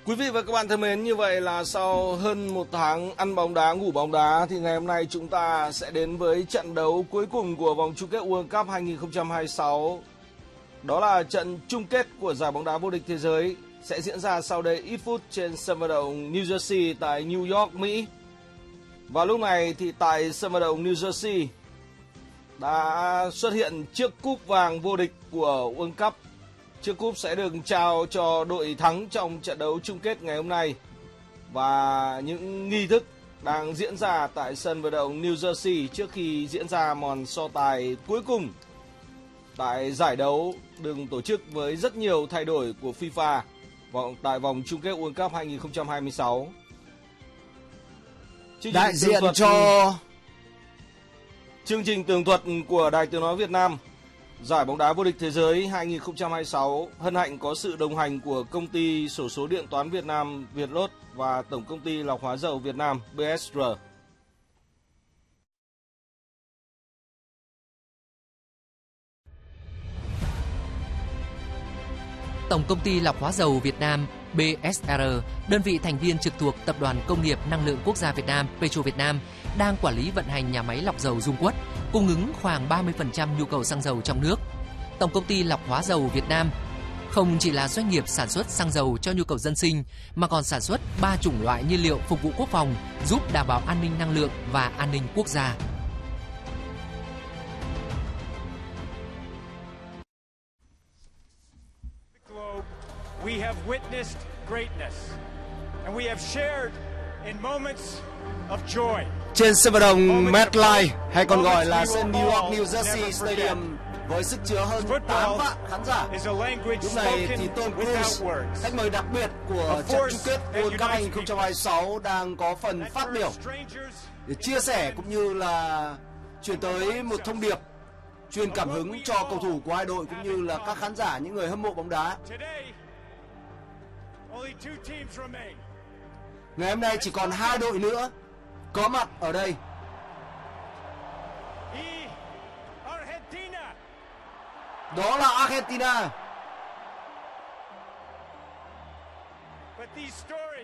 Quý vị và các bạn thân mến, như vậy là sau hơn một tháng ăn bóng đá, ngủ bóng đá thì ngày hôm nay chúng ta sẽ đến với trận đấu cuối cùng của vòng chung kết World Cup 2026. Đó là trận chung kết của giải bóng đá vô địch thế giới sẽ diễn ra sau đây ít phút trên sân vận động New Jersey tại New York, Mỹ. Và lúc này thì tại sân vận động New Jersey đã xuất hiện chiếc cúp vàng vô địch của World Cup. Chiếc cúp sẽ được trao cho đội thắng trong trận đấu chung kết ngày hôm nay. Và những nghi thức đang diễn ra tại sân vận động New Jersey trước khi diễn ra màn so tài cuối cùng tại giải đấu được tổ chức với rất nhiều thay đổi của FIFA tại vòng chung kết World Cup 2026. Đại diện cho chương trình tường thuật của Đài Tiếng nói Việt Nam, giải bóng đá vô địch thế giới 2026 hân hạnh có sự đồng hành của công ty xổ số điện toán Việt Nam Vietlott và tổng công ty lọc hóa dầu Việt Nam BSR. Tổng công ty lọc hóa dầu Việt Nam BSR, đơn vị thành viên trực thuộc Tập đoàn Công nghiệp Năng lượng Quốc gia Việt Nam Petro Việt Nam, đang quản lý vận hành nhà máy lọc dầu Dung Quất, cung ứng khoảng 30% nhu cầu xăng dầu trong nước. Tổng công ty lọc hóa dầu Việt Nam không chỉ là doanh nghiệp sản xuất xăng dầu cho nhu cầu dân sinh, mà còn sản xuất 3 chủng loại nhiên liệu phục vụ quốc phòng, giúp đảm bảo an ninh năng lượng và an ninh quốc gia. We have witnessed greatness and we have shared in moments of joy. Trên sân vận động MetLife hay còn gọi là sân New York New Jersey Stadium với sức chứa hơn 8 vạn khán giả. Lúc này thì Tom Cruise, khách mời đặc biệt của trận chung kết World Cup 2026 đang có phần phát biểu để chia sẻ cũng như là truyền tới một thông điệp, truyền cảm hứng cho cầu thủ của hai đội cũng như là các khán giả, những người hâm mộ bóng đá. Ngày hôm nay chỉ còn 2 đội nữa có mặt ở đây. Đó là Argentina.